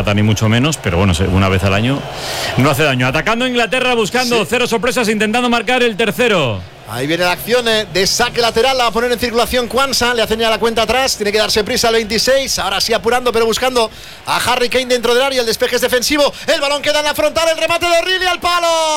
mata ni mucho menos, pero bueno, una vez al año no hace daño. Atacando Inglaterra, buscando cero sorpresas, intentando marcar el tercero. Ahí viene la acción de saque lateral, la va a poner en circulación Quansah, le hacen ya la cuenta atrás, tiene que darse prisa al 26, ahora sí apurando pero buscando a Harry Kane dentro del área, el despeje es defensivo, el balón queda en la frontal, el remate de O'Reilly al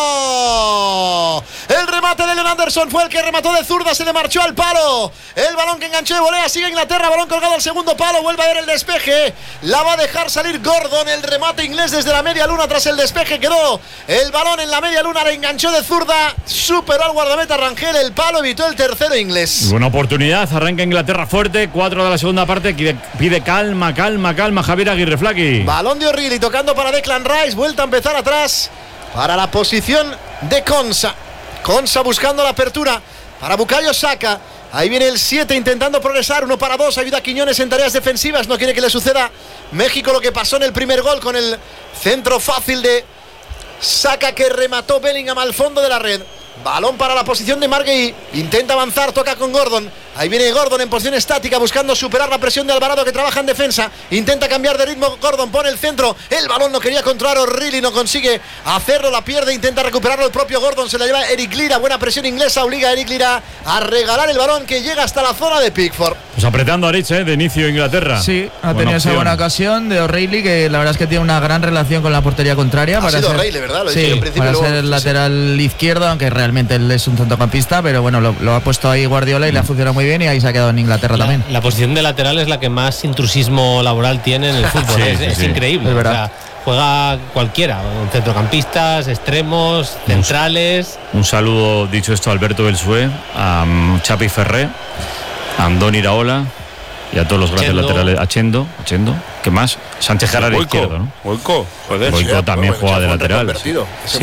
palo, el remate de Leon Anderson fue el que remató de zurda, se le marchó al palo, el balón que enganchó de volea, sigue Inglaterra, balón colgado al segundo palo, vuelve a ver el despeje, la va a dejar salir Gordon, el remate inglés desde la media luna tras el despeje, quedó el balón en la media luna, le enganchó de zurda, superó al guardameta Rangel, el palo evitó el tercero inglés. Buena oportunidad, arranca Inglaterra fuerte, 4 de la segunda parte, pide calma Javier Aguirre Flaky. Balón de O'Reilly tocando para Declan Rice, vuelta a empezar atrás para la posición de Quansah. Quansah buscando la apertura para Bukayo Saka. Ahí viene el 7 intentando progresar, 1 para 2, ayuda a Quiñones en tareas defensivas, no quiere que le suceda México lo que pasó en el primer gol con el centro fácil de Saka que remató Bellingham al fondo de la red. Balón para la posición de Marguerite, intenta avanzar, toca con Gordon. Ahí viene Gordon en posición estática buscando superar la presión de Alvarado que trabaja en defensa. Intenta cambiar de ritmo Gordon, pone el centro. El balón no quería controlar O'Reilly, no consigue hacerlo, la pierde, intenta recuperarlo el propio Gordon. Se la lleva Eric Lira, buena presión inglesa, obliga a Eric Lira a regalar el balón que llega hasta la zona de Pickford. Pues apretando a Rich, de inicio Inglaterra. Sí, ha tenido esa buena ocasión de O'Reilly, que la verdad es que tiene una gran relación con la portería contraria. Ha sido O'Reilly, ¿verdad? Lo sí, en principio, para luego, ser el lateral izquierdo, aunque realmente él es un centrocampista, pero bueno, lo ha puesto ahí Guardiola y le ha funcionado muy bien y ahí se ha quedado en Inglaterra también. La posición de lateral es la que más intrusismo laboral tiene en el fútbol. Sí, es increíble. Es verdad. O sea, juega cualquiera, centrocampistas, extremos, centrales. Un saludo, dicho esto, a Alberto Belsué, a Chapi Ferré, a Andoni Iraola y a todos los grandes laterales. A Chendo, ¿qué más? Sánchez Jara de izquierdo, ¿no? Boico, joder. Boico también juega de lateral. Ese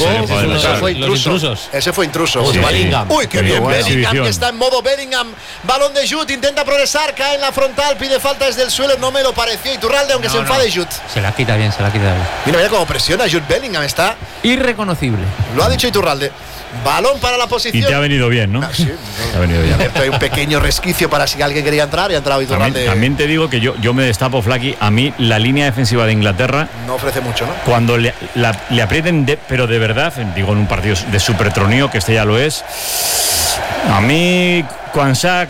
fue intrusos. Ese fue intruso. Sí, Bellingham. Uy, qué bien. buena Bellingham exhibición. que está en modo Bellingham. Balón de Jude, intenta progresar, cae en la frontal, pide falta desde el suelo. No me lo pareció Iturralde, aunque se enfade Jude. Se la quita bien. Mira cómo presiona Jude Bellingham, está. Irreconocible. Lo ha dicho Iturralde. Balón para la posición. Y te ha venido bien, ¿no? Sí, te ha venido bien. Hay un pequeño resquicio para si alguien quería entrar y ha entrado Iturralde. También te digo que yo me destapo, Flaky. A mí la línea defensiva de Inglaterra No ofrece mucho, ¿no? cuando le aprieten, pero de verdad, digo en un partido de supertronío, que este ya lo es, a mí Quansah,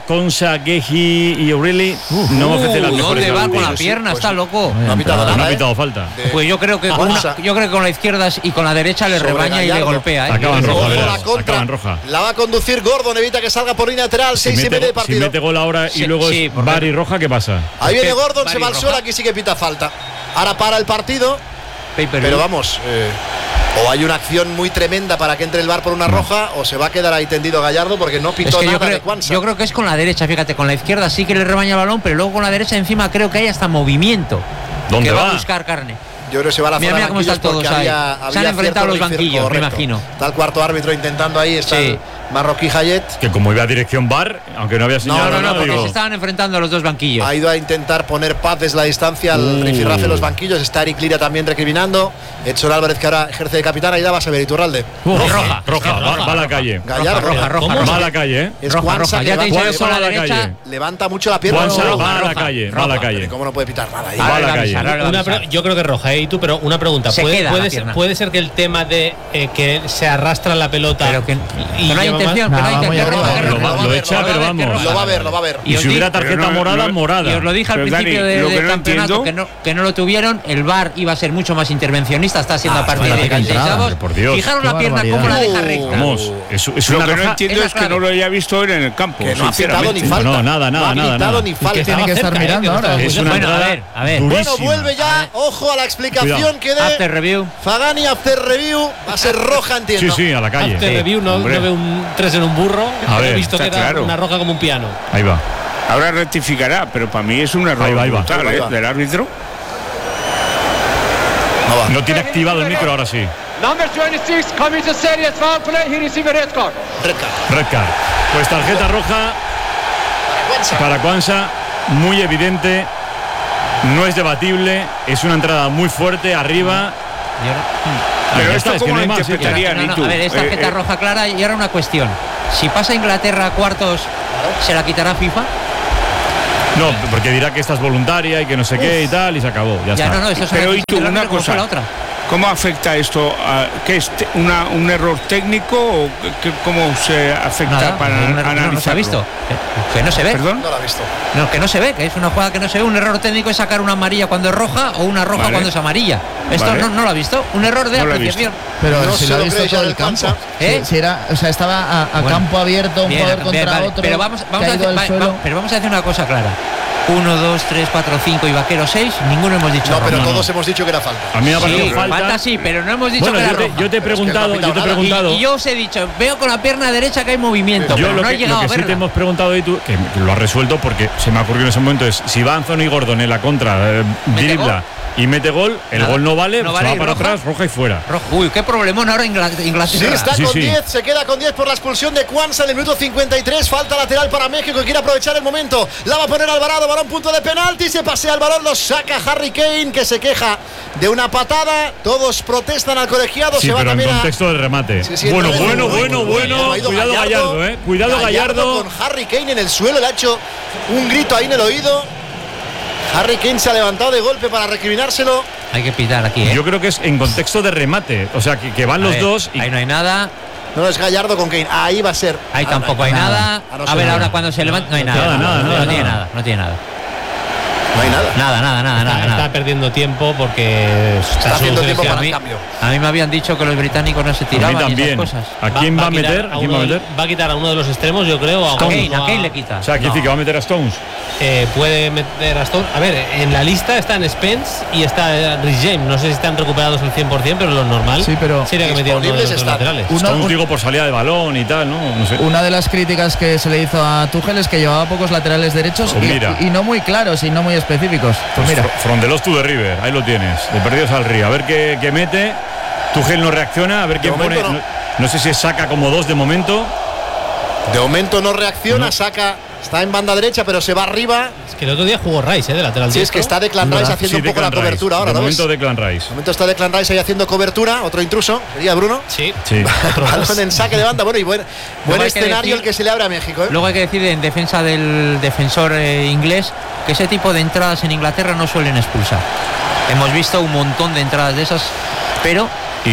Gehi y O'Reilly no me ofrecen las mejores ¿Dónde va con la garantías. pierna? Está loco. No ha pitado nada, No ha pitado falta. Pues yo creo que con la izquierda y con la derecha le Sobre rebaña y le Gallardo. golpea. Acaba en roja, Ojo, verás, la contra. acaba en roja. La va a conducir Gordon, evita que salga por línea lateral. 6 y medio de Si partido. mete gol ahora y Sí, luego sí, es porque- bar y roja, ¿qué pasa? Ahí viene Porque Gordon, se va al Barry suelo, Roja. aquí sí que pita falta. Ahora para el partido, Pay-per-view. pero vamos, o hay una acción muy tremenda para que entre el VAR por una roja, o se va a quedar ahí tendido Gallardo porque no pitó Es que nada de Quansah. yo creo que es con la derecha, fíjate, con la izquierda sí que le rebaña el balón, pero luego con la derecha encima creo que hay hasta movimiento. ¿Dónde que va va? a buscar carne. Yo creo que se va a la Mira, zona mira de cómo banquillos están todos porque ahí. había Se han enfrentado cierto los banquillos, me correcto. imagino. Está el cuarto árbitro intentando ahí, está Sí. el marroquí Hayet. Que como iba a dirección bar, aunque no había señalado No, nada, porque digo, se estaban enfrentando los dos banquillos. Ha ido a intentar poner paz desde la distancia al rifirrafe de los banquillos. Está Eric Lira también recriminando. Edson Álvarez, que ahora ejerce de capitán. Ahí la vas a ver, Iturralde. Roja. va a la calle. Gallardo. roja. Va a la calle, Es Roja, Quansah roja. que Ya te he dicho levanta- yo con la va a la derecha. calle. levanta mucho la pierna. Quansah No, va a la roja, calle, roja. va a la calle. ¿Cómo no puede pitar nada ahí? Va a la Ahora le calle. avisa, ahora le avisa. Yo creo que roja, y tú, pero una pregunta. Se queda la pierna. ¿Puede ser que el tema de que se arrastra la pelota Pero que no hay lleva intención, más- que no hay No, intención. muy arriba. Lo echa, pero vamos. Lo va a ver, lo va a ver. Y os si hubiera digo- tarjeta pero no- morada, no- morada. Y os lo dije al Pero, principio Dani, lo que del no campeonato, entiendo- que no lo tuvieron. El VAR iba a ser mucho más intervencionista, está siendo a partir bueno, de qué entrada, 16avos. por Dios. Fijaros Qué la pierna barbaridad. cómo la deja recta. Vamos, es Lo una que no roja. entiendo es la es que clave. no lo haya visto él en el campo. Que no ha pitado sinceramente. ni falta. No, nada, No ha pitado nada. ni Que falta. tiene que estar cerca, mirando que no ahora. está- Es una Bueno, entrada a ver. Bueno, durísima. vuelve ya. Ojo a la explicación Cuidado. que After dé review. Fagani. After review. Va a ser roja, entiendo. Sí, a la calle. After review, no veo un 3 en un burro. A ver, he visto que está era claro. una roja como un piano. Ahí va. Ahora rectificará, pero para mí es un error Ahí va. brutal, Ahí va. del árbitro. No va. No tiene activado el micro, ahora sí. Number 26 commits a serious foul play. He received a red card. Red card. Red card. Pues tarjeta roja para Quansah, muy evidente. No es debatible. Es una entrada muy fuerte, arriba. Pero Ya esto está, es que cómo no hay lo más, interpretarían, ¿y tú? A ver, es tarjeta roja clara y ahora una cuestión. Si pasa Inglaterra a cuartos, ¿se la quitará FIFA? No, porque dirá que esta es voluntaria y que no sé qué y tal, y se acabó. Ya está. No, esto es Pero y tú, una como fue cosa. la otra. ¿Cómo afecta esto? ¿Qué es un error técnico o cómo se afecta Nada, para analizarlo? no se ha visto. Que no se ve. ¿Perdón? No lo ha visto. No, que no se ve, que es una jugada que no se ve. Un error técnico es sacar una amarilla cuando es roja o una roja Vale. cuando es amarilla. Esto Vale. no lo ha visto. Un error de No lo he apreciación. Pero No si se lo ha lo visto cree todo ya el el campo. Consa. Si era, o sea, estaba a Bueno, campo abierto, un Bien, jugador bien, contra vale. otro. Pero vamos a caído hacer, al suelo. pero vamos a hacer una cosa clara. 1, 2, 3, 4, 5 y Vaquero 6. Ninguno hemos dicho No, pero roja. todos hemos dicho que era falta. A mí me ha parecido Sí, falta. falta sí, pero no hemos dicho Bueno, que era yo te he roja. preguntado, Y yo os he dicho, veo con la pierna derecha que hay movimiento, Yo pero lo no he que llegado a sí te verla. hemos preguntado y tú, que lo has resuelto porque se me ocurrió en ese momento, es si va Anthony Gordon en la contra, ¿Mete dribla gol? y mete gol, el Nada. gol no vale, No se vale, va ¿y para roja? atrás, roja y fuera. Rojo. Uy, qué problemón ahora Inglaterra. Sí, está Sí, con sí. 10, se queda con 10 por la expulsión de Kwanza en el minuto 53. Falta lateral para México, quiere aprovechar el momento. La va a poner Alvarado, balón punto de penalti. Se pasea el balón, lo saca Harry Kane, que se queja de una patada. Todos protestan al colegiado. Sí, se va pero en también contexto de remate. Sí, sí, bueno, entonces, bueno. cómo ha ido Cuidado Gallardo, Cuidado Gallardo. con Harry Kane en el suelo, le ha hecho un grito ahí en el oído. Harry Kane se ha levantado de golpe para recriminárselo. Hay que pitar aquí, ¿eh? Yo creo que es en contexto de remate. O sea, que van A los ver, dos y ahí no hay nada. No, es Gallardo con Kane. Ahí va a ser. Ahí tampoco hay nada. Ah, no A sé ver, nada. ahora cuando se levanta. No hay nada. Nada, No tiene nada. No tiene nada. No hay nada. Nada. Está perdiendo tiempo porque Está haciendo tiempo A para mí, el cambio. a mí me habían dicho que los británicos no se a tiraban mí y también. esas cosas. ¿A quién va a meter? ¿A quién va a meter? Va a quitar a uno de los extremos, yo creo. A Kane le quita. O sea, quiere decir que va a meter a Stones. Puede meter a Stone. A ver, en la lista están Spence y está Rhys James. No sé si están recuperados al 100%, pero lo normal Sí, pero sería que metieran uno de los disponibles dos están. laterales. Stones, digo, por salida de balón y tal, ¿no? sé. Una de las críticas que se le hizo a Tuchel es que llevaba pocos laterales derechos Pues mira. y no muy claros y no muy específicos. Pues mira, From the Lost to the River, ahí lo tienes, de perdidos al río. A ver qué mete. Tuchel no reacciona, a ver quién pone. momento no. No sé si saca como dos de momento. De momento no reacciona, No. saca. Está en banda derecha, pero se va arriba. Es que el otro día jugó Rice, de lateral Sí, es que diestro. está Declan Rice haciendo Sí, un poco la Declan Rice. cobertura ahora, De ¿no momento ves? Declan Rice. De momento está Declan Rice ahí haciendo cobertura. Otro intruso, sería Bruno. Sí. Sí. Balón en saque de banda. Bueno, y buen hay que escenario decir- el que se le abre a México. ¿eh? Luego hay que decir en defensa del defensor inglés que ese tipo de entradas en Inglaterra no suelen expulsar. Hemos visto un montón de entradas de esas, pero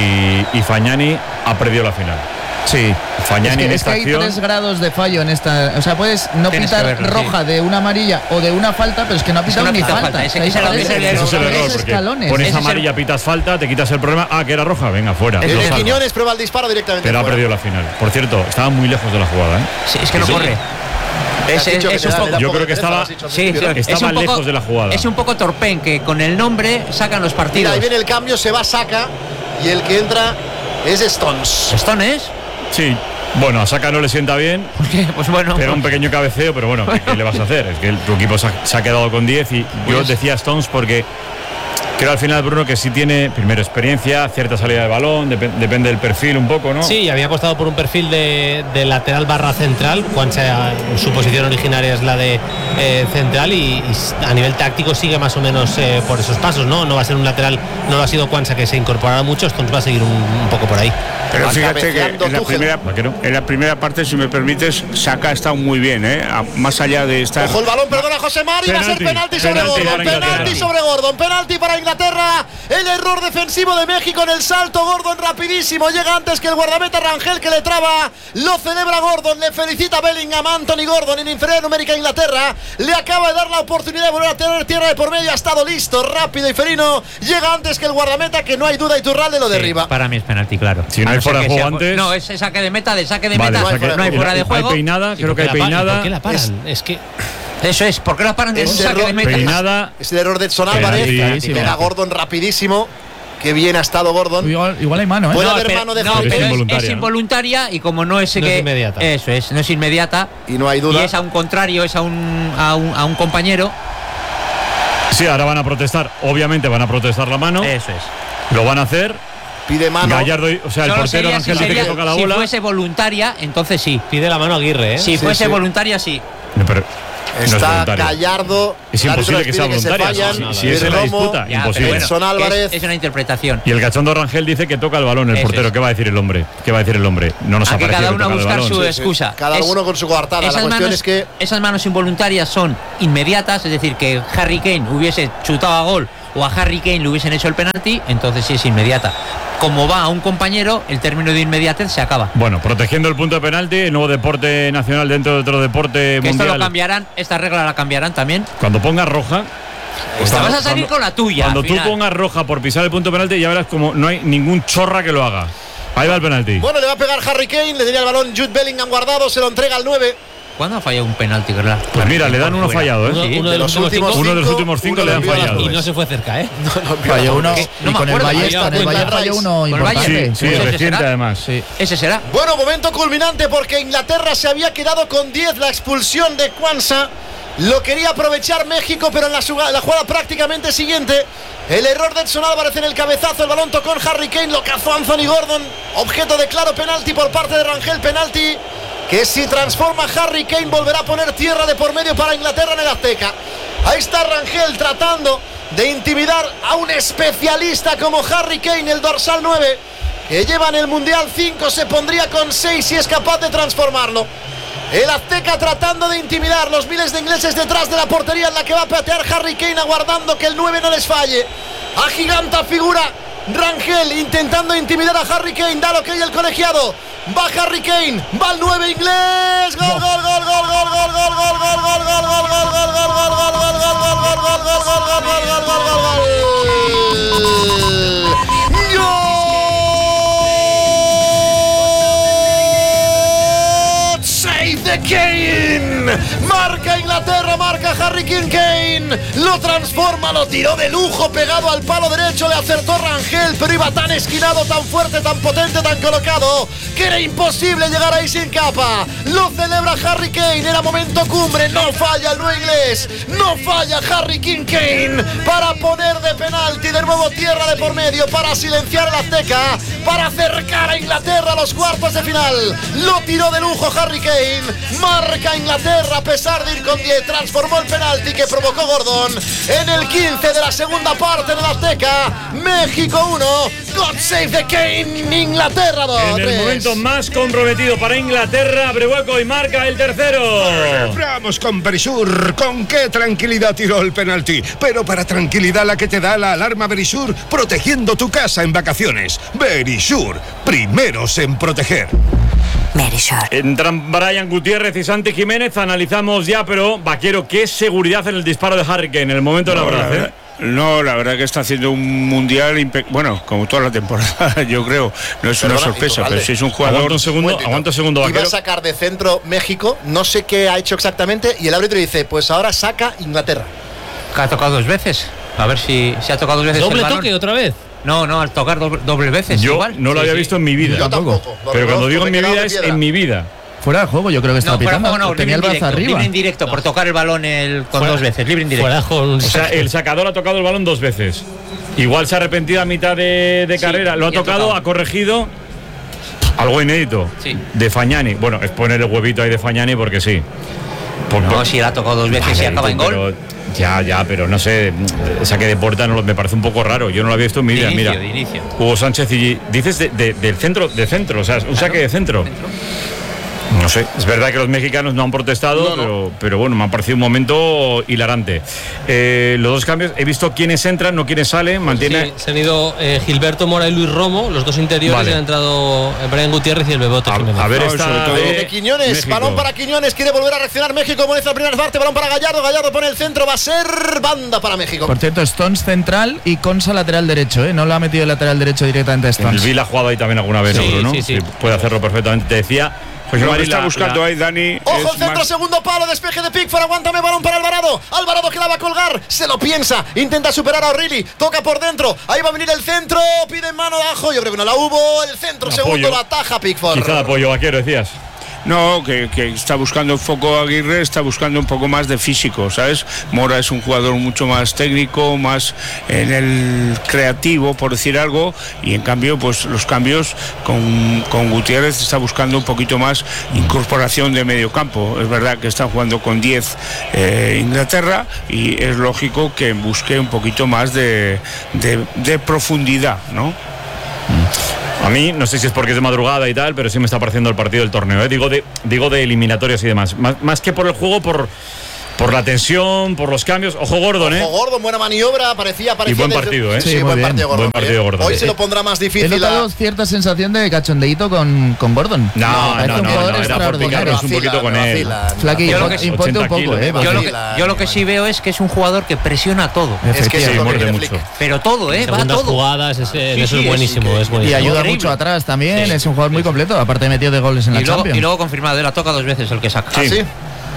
Y Fagnani ha perdido la final. sí. Fagnani en Es que esta hay acción. 3 grados de fallo en esta. O sea, puedes no Tienes que pitar verlo, roja de una amarilla o de una falta, pero es que no ha Es que pitado no ha ni pitado falta. falta. Ese O sea, es el- hay ese es el Ese es el tres error, porque escalones. pones Ese es el- amarilla, pitas falta, te quitas el problema. Ah, que era roja, venga, fuera. El Lo de salva. Quiñones prueba el disparo directamente. Pero ha fuera. perdido la final. Por cierto, estaba muy lejos de la jugada, ¿eh? sí, es que no Sí. corre. Te has Es dicho que un te da- poco- te da Yo poco creo que de pereza, estaba- lo has dicho al Sí, principio, ¿no? Estaba es un poco- lejos de la jugada. Es un poco torpén que con el nombre sacan los Mira, partidos. ahí viene el cambio, se va Saka y el que entra es Stones. ¿Stone es? Sí. Bueno, a Saka no le sienta bien. ¿Por qué? Pues bueno. Pero un pequeño cabeceo, pero bueno, ¿qué le vas a hacer? Es que tu equipo se ha quedado con 10 y yo Pues- decía Stones porque creo al final, Bruno, que sí tiene primero experiencia, cierta salida de balón, depende del perfil un poco, ¿no? Sí, y había apostado por un perfil de lateral barra central. Juancha, su posición originaria es la de central y a nivel táctico sigue más o menos por esos pasos, ¿no? No va a ser un lateral, no lo ha sido Juancha que se incorporará mucho, entonces va a seguir un poco por ahí. Pero Va fíjate que cabeceando en la, Tuchel. primera parte, si me permites, Saka ha estado muy bien, ¿eh? Más allá de estar. Ojo el balón, perdona José Mari, va a ser penalti sobre Penalti Gordon, para Inglaterra. penalti sobre Gordon, penalti para Inglaterra. El error defensivo de México en el salto, Gordon rapidísimo, llega antes que el guardameta Rangel que le traba, lo celebra Gordon, le felicita Bellingham, Anthony Gordon en inferioridad numérica a Inglaterra, le acaba de dar la oportunidad de volver a tener tierra de por medio, ha estado listo, rápido y ferino, llega antes que el guardameta que no hay duda Iturralde lo derriba. Para mí es penalti, claro. Si no A hay fuera ser de que juego sea- antes- No, es saque de meta, de saque de Vale, meta. o sea que No hay fuera de hay juego. peinada, creo que hay ¿Por peinada. qué la paran? Es que Eso es, ¿por qué la paran de un Es saque de error- meta? Peinada. Es el error de Edson Penalti, Álvarez, sí, llega sí. Gordon rapidísimo, que bien ha estado Gordon. Igual hay mano, ¿eh? Puede No, haber pero- mano de no, Harry pero Kane. es involuntaria, es ¿no? involuntaria y como no es No que es inmediata. Eso es, no es inmediata Y no hay y duda. es a un contrario, es a un compañero. Sí, ahora van a protestar. Obviamente van a protestar la mano. Eso es. Lo van a hacer. Pide mano. Gallardo, o sea, el Solo portero sería Ángel si dice que toca la si bola. fuese voluntaria, entonces sí. pide la mano a Aguirre, ¿eh? Si Sí, fuese sí. voluntaria, sí. No, pero Está Gallardo. Es imposible que sea voluntaria. Si es en la disputa, imposible. Son Álvarez. Es una interpretación. Y el cachondo Rangel dice que toca el balón el portero. ¿Qué va a decir el hombre? No nos ha parecido cada uno a que toca buscar el balón. su excusa. Cada uno con su coartada. La cuestión es que esas manos involuntarias son inmediatas, es decir, que Harry Kane hubiese chutado a gol o a Harry Kane le hubiesen hecho el penalti, entonces sí es inmediata. Como va a un compañero, el término de inmediatez se acaba. Bueno, protegiendo el punto de penalti, el nuevo deporte nacional dentro de otro deporte que mundial. Esto lo cambiarán, esta regla la cambiarán también. Cuando pongas roja. Te vas a salir con la tuya. Cuando tú pongas roja por pisar el punto de penalti, ya verás como no hay ningún chorra que lo haga. Ahí va el penalti. Bueno, le va a pegar Harry Kane, le tenía el balón Jude Bellingham guardado, se lo entrega al 9. ¿Cuándo ha fallado un penalti, verdad? Pues mira, le dan uno fallado, ¿eh? Uno de los últimos 5 le han fallado. Y no se fue cerca, ¿eh? Falló uno. No con el Bayern falló uno importante. Sí, reciente además. Sí. Ese será. Bueno, momento culminante porque Inglaterra se había quedado con 10. La expulsión de Quansah lo quería aprovechar México, pero en la jugada prácticamente siguiente, el error de Edson Álvarez en el cabezazo, el balón tocó en Harry Kane, lo cazó Anthony Gordon, objeto de claro penalti por parte de Rangel, penalti que si transforma Harry Kane volverá a poner tierra de por medio para Inglaterra en el Azteca. Ahí está Rangel tratando de intimidar a un especialista como Harry Kane, el dorsal 9, que lleva en el Mundial 5, se pondría con 6 si es capaz de transformarlo. El Azteca tratando de intimidar los miles de ingleses detrás de la portería en la que va a patear Harry Kane, aguardando que el 9 no les falle. Agiganta figura Rangel intentando intimidar a Harry Kane. Da lo que hay el colegiado. Va Harry Kane, va el 9 inglés. Gol, gol, gol, gol, gol, gol, gol, gol, gol, gol, gol, gol, gol, gol, gol, gol, gol, gol, gol, de Kane, marca Inglaterra, marca Harry Kane, lo transforma, lo tiró de lujo, pegado al palo derecho, le acertó Rangel, pero iba tan esquinado, tan fuerte, tan potente, tan colocado, que era imposible llegar ahí sin capa. Lo celebra Harry Kane, era momento cumbre, no falla el 9 inglés, no falla Harry Kane para poner de penalti de nuevo tierra de por medio, para silenciar el Azteca, para acercar a Inglaterra a los cuartos de final. Lo tiró de lujo Harry Kane. Marca Inglaterra a pesar de ir con 10. Transformó el penalti que provocó Gordon en el 15 de la segunda parte del Azteca. México 1, God Save the Kane, Inglaterra 2. En el momento más comprometido para Inglaterra, abre hueco y marca el tercero. Vamos con Verisur. Con qué tranquilidad tiró el penalti, pero para tranquilidad la que te da la alarma Verisur, protegiendo tu casa en vacaciones. Verisur, primeros en proteger. Entran Brian Gutiérrez y Santi Jiménez. Analizamos ya, pero Vaquero, qué seguridad en el disparo de Harry Kane en el momento de la verdad. No, la verdad que está haciendo un mundial bueno, como toda la temporada, yo creo. No es una sorpresa, pero si es un jugador. Aguanta un segundo, Vaquero. Iba a sacar de centro México, no sé qué ha hecho exactamente, y el árbitro dice, pues ahora saca Inglaterra. Que ha tocado 2 veces. A ver si se ha tocado 2 veces. ¿Doble toque otra vez? No, al tocar doble veces. Yo igual. no lo había visto en mi vida. Yo tampoco. Pero cuando digo en mi vida es en mi vida. Fuera de juego, yo creo que está pitando. Tenía el brazo arriba. Libre en directo por tocar el balón con 2 veces. Libre en directo. O sea, el sacador ha tocado el balón 2 veces. Igual se ha arrepentido a mitad de carrera. Lo ha tocado, ha corregido. Algo inédito. Sí. De Fagnani. Bueno, es poner el huevito ahí de Fagnani porque sí. No, si la ha tocado 2 veces y acaba en gol. Ya, pero no sé, saque de puerta me parece un poco raro. Yo no lo había visto en mi vida. Mira, Hugo Sánchez y dices del centro, o sea, un saque de centro. No sé, es verdad que los mexicanos no han protestado, pero bueno, me ha parecido un momento hilarante. Los dos cambios, he visto quiénes entran, no quiénes salen, mantiene. Sí, se han ido Gilberto Mora y Luis Romo, los dos interiores, vale. Y han entrado Brian Gutiérrez y el Bebote Jiménez. A ver, está de Quiñones, México. Balón para Quiñones, quiere volver a reaccionar México, como dice la primera parte, balón para Gallardo pone el centro, va a ser banda para México. Por cierto, Stones central y Quansah lateral derecho, no lo ha metido el lateral derecho directamente a Stones. El Vila ha jugado ahí también alguna vez, seguro, ¿no? Sí. Puede hacerlo perfectamente, te decía. Pues lo que está buscando ahí, Dani. Ojo el centro, segundo palo, despeje de Pickford, aguántame, balón para Alvarado que la va a colgar, se lo piensa, intenta superar a O'Reilly, toca por dentro, ahí va a venir el centro, pide mano de ajo, yo creo que no la hubo, el centro, segundo, lo ataja Pickford. Quizá de apoyo, Vaquero, decías. No, que está buscando un poco Aguirre, está buscando un poco más de físico, ¿sabes? Mora es un jugador mucho más técnico, más en el creativo, por decir algo, y en cambio, pues los cambios con Gutiérrez está buscando un poquito más incorporación de medio campo. Es verdad que está jugando con 10 Inglaterra y es lógico que busque un poquito más de profundidad, ¿no? A mí, no sé si es porque es de madrugada y tal, pero sí me está pareciendo el partido del torneo, ¿eh? Digo de eliminatorias y demás. Más que por el juego, por la tensión, por los cambios. Ojo Gordon, Ojo Gordon, buena maniobra, parecía y buen partido, Sí, buen partido Gordon. Buen partido Gordon. Hoy se lo pondrá más He difícil. notado cierta sensación de cachondeíto con Gordon. No, Parece un jugador era por picarnos un poquito con él. Flaqui, Yo lo que- imponte un 80 poco, kilos. Yo lo que sí veo es que es un jugador que presiona todo. Es que Sí, es lo que muerde quiere mucho. Flick. Pero todo, va Segundas todo. jugadas, eso es sí, buenísimo. Es Y buenísimo. ayuda Increíble. mucho atrás también. Sí. Es un jugador muy completo. Aparte de metido de goles en la Y luego, Champions. confirmado, la toca 2 veces el que saca. ¿Ah, sí?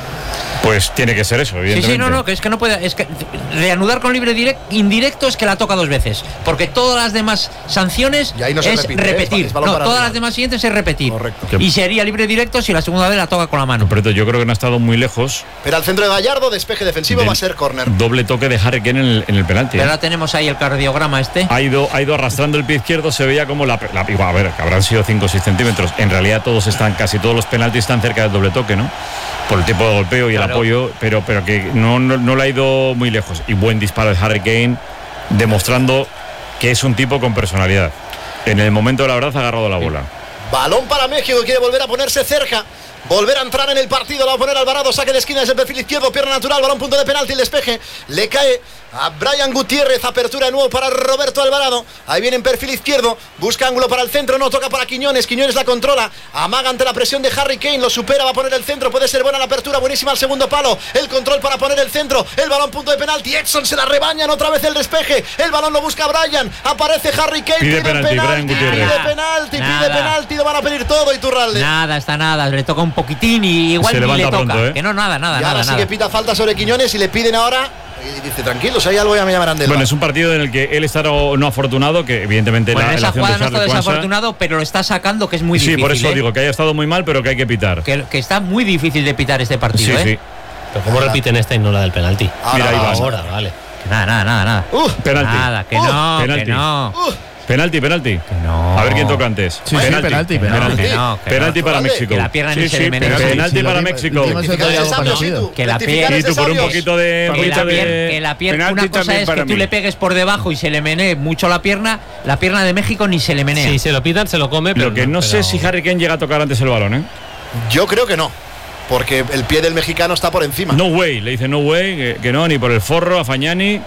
Pues tiene que ser eso, evidentemente. Que es que no puede, es que reanudar con libre indirecto es que la toca 2 veces, porque todas las demás sanciones Y ahí no se es repite, repetir. es balón No, para todas arriba. las demás siguientes es repetir. Correcto. Y sería libre directo si la segunda vez la toca con la mano. Pero yo creo que no ha estado muy lejos. Pero al centro de Gallardo, despeje defensivo, Del va a ser córner. Doble toque de Harry Kane en el penalti. Pero ahora tenemos ahí el cardiograma este. Ha ido arrastrando el pie izquierdo, se veía como a ver, que habrán sido 5 o 6 centímetros. En realidad casi todos los penaltis están cerca del doble toque, ¿no? Por el tipo de golpeo y el Claro. apoyo, pero que no le ha ido muy lejos. Y buen disparo de Harry Kane, demostrando que es un tipo con personalidad. En el momento de la verdad ha agarrado la bola. Balón para México, quiere volver a ponerse cerca. Volver a entrar en el partido, la va a poner Alvarado, saque de esquina desde el perfil izquierdo, pierna natural, balón punto de penalti, el despeje, le cae a Brian Gutiérrez, apertura de nuevo para Roberto Alvarado, ahí viene en perfil izquierdo, busca ángulo para el centro, no toca para Quiñones la controla, amaga ante la presión de Harry Kane, lo supera, va a poner el centro, puede ser buena la apertura, buenísima al segundo palo, el control para poner el centro, el balón punto de penalti, Edson se la rebañan, otra vez el despeje, el balón lo busca Brian, aparece Harry Kane, Pide penalti, Brian Gutiérrez. pide penalti, lo van a pedir todo Iturralde. Nada, le toca un poquitín y igual Se ni le levanta toca. pronto, ¿eh? Que no, nada. Y ahora sí que pita falta sobre Quiñones y le piden ahora. Y dice, tranquilos, hay algo, ya me llamarán del Bueno, VAR. es un partido en el que él está no afortunado, que evidentemente Bueno, la esa acción jugada de no está Charles Kwanza- desafortunado, pero lo está sacando, que es muy difícil. Sí, por eso ¿eh? digo que haya estado muy mal, pero que hay que pitar. Que está muy difícil de pitar este partido, Sí, ¿eh? sí. Pero ¿cómo repiten esta y no la del penalti? Mira, ahí va. Ahora, vale. Que nada. Penalti. Nada, que no, penalti. que no. Penalti. no. A ver quién toca antes. Sí, penalti. Que no, que Penalti no. para Vale. México. Que la pierna ni se le menea. Penalti Sí, para lo México. dimos el otro día algo Rectificar parecido. Sabios, Que la rectificar Y ese tú por un Sabios. poquito de. Que la pierna, una Penalti cosa también es que para tú mí. le pegues por debajo y se le menee mucho la pierna de México ni se le menea. Si se lo pitan, se lo come. Pero Lo que no sé si Harry Kane llega a tocar antes el balón, ¿eh? Yo creo que no. Porque el pie del mexicano está por encima. No way, le dice no way, que no, ni por el forro a Fagnani.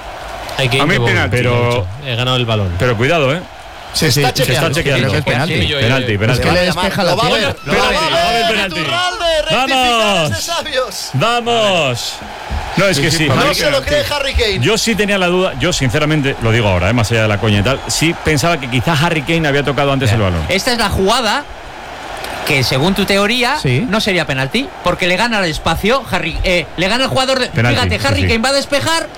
hay que A mí ir penalti. Pero- he ganado el balón. Pero cuidado, ¿eh? Sí, Se está Se está chequeando. Creo que es penalti. Sí, Penalti. Es que Le le va a despeja llamar, la lo va a pierna. ver, Lo lo va va a ver, a va a ver ver, penalti. Iturralde, rectificar ¡Vamos! ese Sabios. ¡Vamos! No, es que sí. No se lo cree Harry Kane. Yo sí tenía la duda, yo sinceramente, lo digo ahora, más allá de la coña y tal, sí pensaba que quizá Harry Kane había tocado antes el balón. Esta es la jugada que según tu teoría Sí. no sería penalti, porque le gana el espacio, le gana el jugador de, Penalti, fíjate, Harry sí, sí. Kane va a despejar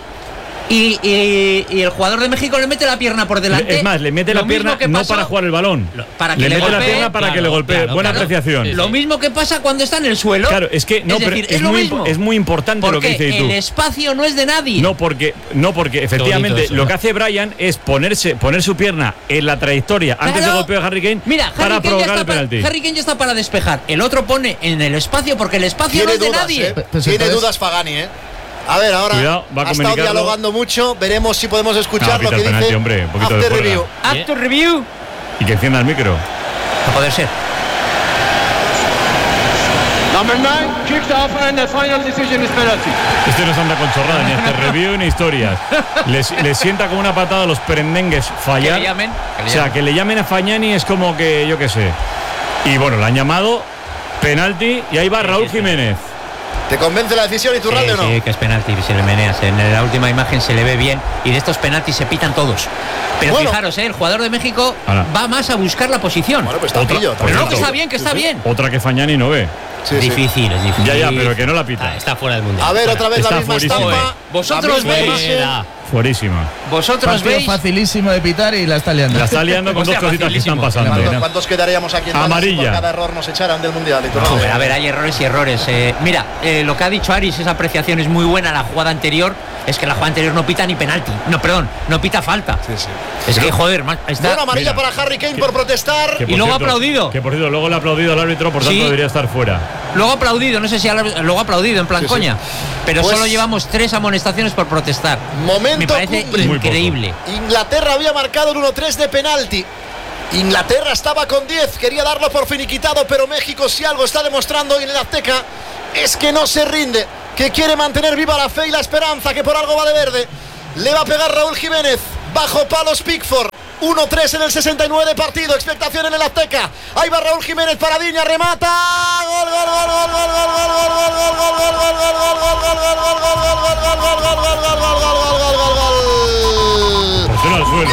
y el jugador de México le mete la pierna por delante. Es más, le mete la Lo mismo pierna que no pasó- para jugar el balón. para que le le mete la golpee, pierna para que claro, le golpee. claro, Buena claro. apreciación. Lo mismo que pasa cuando está en el suelo. Claro, es que no, es pero decir, es, lo muy, mismo. es muy importante lo que Porque dices tú. el espacio no es de nadie. No porque efectivamente eso, lo ¿no? que hace Brian es poner su pierna en la trayectoria antes de Claro. golpear a Harry Kane Mira, para provocar el penalti. Harry Kane ya está para despejar. El otro pone en el espacio porque el espacio no Tiene es de dudas, nadie. Pues Tiene entonces- dudas Pagani, A ver, ahora Cuidado, va a ha estado comunicarlo. dialogando mucho. Veremos si podemos escuchar No, lo pita que el penalti, dice hombre, un poquito de After juerga. Review. After review. Y que encienda el micro. No puede ser. Number 9 kicked off and the final decision is penalty. Este no se anda con chorrada, ni este review ni historias. Les sienta como una patada a los perendengues fallar. Que le llamen, que le O sea, llamen. que le llamen a Fagnani es como que, yo qué sé. Y bueno, le han llamado penalti y ahí va Raúl Jiménez. ¿Te convence la decisión Iturralde o no? Sí, que es penalti, se le menea. En la última imagen se le ve bien y de estos penaltis se pitan todos. Pero Bueno. fijaros, el jugador de México Ahora. va más a buscar la posición. Bueno, pues Otra- Tampillo. por pero no, cierto. que está bien, que está bien. Otra que Fagnani no ve. Sí, Es sí. difícil, es difícil. Ya, pero que no la pita. Está fuera del mundial. A ver, otra vez Está la misma fuerísimo. estampa. Vosotros la misma veis. imagen. fuerísima. Vosotros Partido veis. facilísimo de pitar y la está liando. La está liando con dos Hostia, cositas que están facilísimo. pasando. ¿Cuántos quedaríamos aquí en Dallas si Amarilla. por cada error nos echaran del Mundial? Y tú, No, a ver, hay errores y errores. Mira, lo que ha dicho Aris, esa apreciación es muy buena. La jugada anterior, es que la jugada anterior no pita ni penalti. No, perdón, no pita falta. Es que, joder, está. Bueno, amarilla para Harry Kane por protestar. Que, por Y luego cierto, aplaudido. Que por cierto, luego le ha aplaudido al árbitro, por tanto Sí. debería estar fuera. Luego aplaudido, no sé si luego aplaudido, en plan coña. Pero Pues- solo llevamos 3 amonestaciones por protestar. Momento Me parece cumbre. Muy increíble. Inglaterra había marcado el 1-3 de penalti. Inglaterra estaba con 10, quería darlo por finiquitado, pero México, si algo está demostrando hoy en el Azteca, es que no se rinde, que quiere mantener viva la fe y la esperanza, que por algo va de verde. Le va a pegar Raúl Jiménez, bajo palos Pickford. 1-3 en el 69 de partido, expectación en el Azteca. Ahí va Raúl Jiménez para Diña, remata. Gol, gol, gol, gol, gol, gol, gol, gol, gol, gol, gol, gol, gol, gol, gol, gol, Pues no al suelo.